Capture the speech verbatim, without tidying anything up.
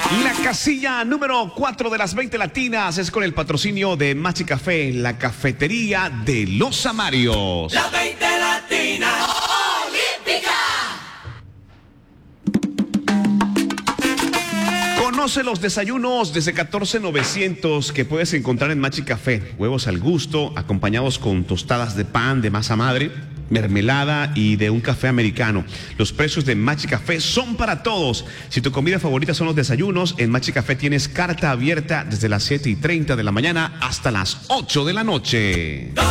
La casilla número cuatro de las veinte latinas es con el patrocinio de Machi Café, la cafetería de los Amarios. La veinte latina olímpica. Conoce los desayunos desde catorce novecientos que puedes encontrar en Machi Café. Huevos al gusto, acompañados con tostadas de pan de masa madre, mermelada y de un café americano. Los precios de Machi Café son para todos. Si tu comida favorita son los desayunos, en Machi Café tienes carta abierta desde las siete y treinta de la mañana hasta las ocho de la noche.